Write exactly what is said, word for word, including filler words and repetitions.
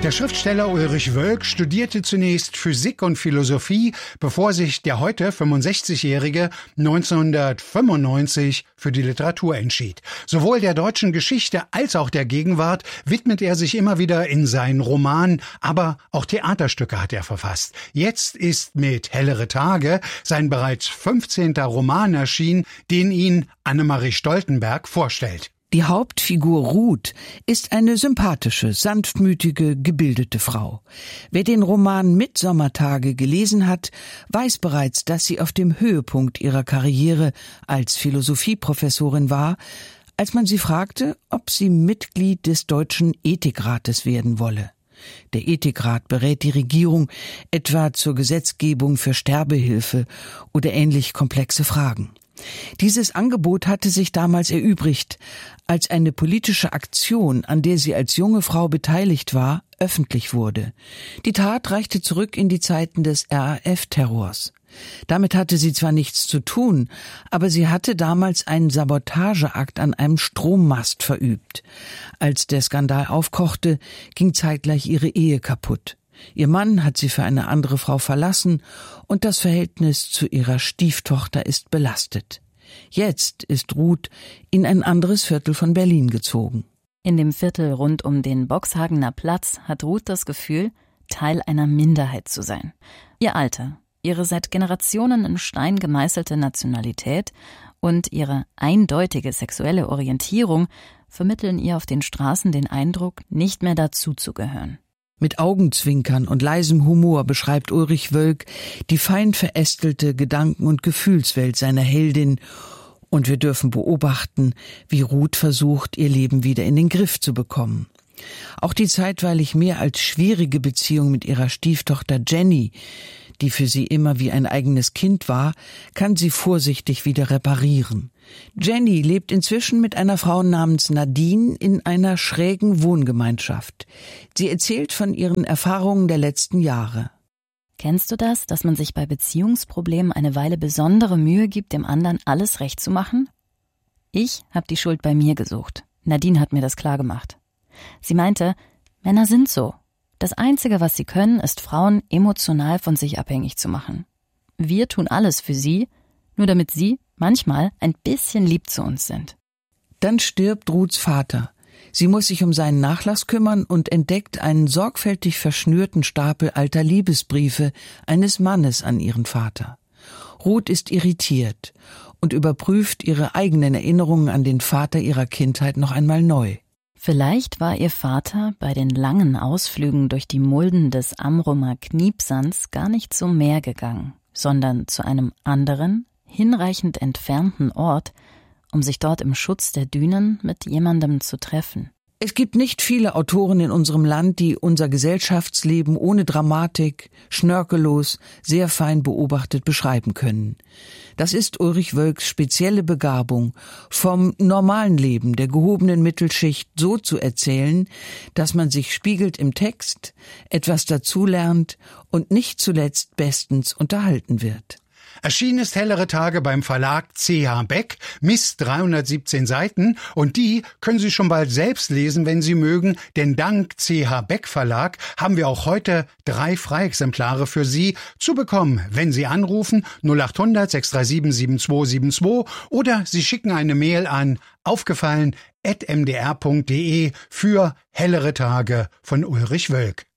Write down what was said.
Der Schriftsteller Ulrich Wölk studierte zunächst Physik und Philosophie, bevor sich der heute fünfundsechzigjährige neunzehnhundertfünfundneunzig für die Literatur entschied. Sowohl der deutschen Geschichte als auch der Gegenwart widmet er sich immer wieder in seinen Romanen, aber auch Theaterstücke hat er verfasst. Jetzt ist mit Hellere Tage sein bereits fünfzehnter Roman erschienen, den ihn Annemarie Stoltenberg vorstellt. Die Hauptfigur Ruth ist eine sympathische, sanftmütige, gebildete Frau. Wer den Roman Mitsommertage gelesen hat, weiß bereits, dass sie auf dem Höhepunkt ihrer Karriere als Philosophieprofessorin war, als man sie fragte, ob sie Mitglied des Deutschen Ethikrates werden wolle. Der Ethikrat berät die Regierung etwa zur Gesetzgebung für Sterbehilfe oder ähnlich komplexe Fragen. Dieses Angebot hatte sich damals erübrigt, als eine politische Aktion, an der sie als junge Frau beteiligt war, öffentlich wurde. Die Tat reichte zurück in die Zeiten des R A F-Terrors. Damit hatte sie zwar nichts zu tun, aber sie hatte damals einen Sabotageakt an einem Strommast verübt. Als der Skandal aufkochte, ging zeitgleich ihre Ehe kaputt. Ihr Mann hat sie für eine andere Frau verlassen und das Verhältnis zu ihrer Stieftochter ist belastet. Jetzt ist Ruth in ein anderes Viertel von Berlin gezogen. In dem Viertel rund um den Boxhagener Platz hat Ruth das Gefühl, Teil einer Minderheit zu sein. Ihr Alter, ihre seit Generationen in Stein gemeißelte Nationalität und ihre eindeutige sexuelle Orientierung vermitteln ihr auf den Straßen den Eindruck, nicht mehr dazuzugehören. Mit Augenzwinkern und leisem Humor beschreibt Ulrich Wölk die fein verästelte Gedanken- und Gefühlswelt seiner Heldin und wir dürfen beobachten, wie Ruth versucht, ihr Leben wieder in den Griff zu bekommen. Auch die zeitweilig mehr als schwierige Beziehung mit ihrer Stieftochter Jenny, die für sie immer wie ein eigenes Kind war, kann sie vorsichtig wieder reparieren. Jenny lebt inzwischen mit einer Frau namens Nadine in einer schrägen Wohngemeinschaft. Sie erzählt von ihren Erfahrungen der letzten Jahre. Kennst du das, dass man sich bei Beziehungsproblemen eine Weile besondere Mühe gibt, dem anderen alles recht zu machen? Ich habe die Schuld bei mir gesucht. Nadine hat mir das klargemacht. Sie meinte, Männer sind so. Das Einzige, was sie können, ist Frauen emotional von sich abhängig zu machen. Wir tun alles für sie, nur damit sie manchmal ein bisschen lieb zu uns sind. Dann stirbt Ruths Vater. Sie muss sich um seinen Nachlass kümmern und entdeckt einen sorgfältig verschnürten Stapel alter Liebesbriefe eines Mannes an ihren Vater. Ruth ist irritiert und überprüft ihre eigenen Erinnerungen an den Vater ihrer Kindheit noch einmal neu. Vielleicht war ihr Vater bei den langen Ausflügen durch die Mulden des Amrumer Kniepsands gar nicht zum Meer gegangen, sondern zu einem anderen, hinreichend entfernten Ort, um sich dort im Schutz der Dünen mit jemandem zu treffen. Es gibt nicht viele Autoren in unserem Land, die unser Gesellschaftsleben ohne Dramatik, schnörkellos, sehr fein beobachtet beschreiben können. Das ist Ulrich Wölks spezielle Begabung, vom normalen Leben der gehobenen Mittelschicht so zu erzählen, dass man sich spiegelt im Text, etwas dazulernt und nicht zuletzt bestens unterhalten wird. Erschienen ist Hellere Tage beim Verlag C H Beck, misst dreihundertsiebzehn Seiten und die können Sie schon bald selbst lesen, wenn Sie mögen, denn dank C H Beck Verlag haben wir auch heute drei Freiexemplare für Sie zu bekommen, wenn Sie anrufen null acht hundert sechs drei sieben sieben zwei sieben zwei oder Sie schicken eine Mail an aufgefallen at m d r punkt d e für Hellere Tage von Ulrich Wölk.